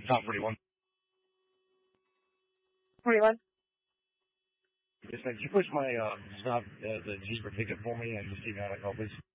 Top 41. 41. Yes, could you push my the cheaper ticket for me and just see how that goes, please?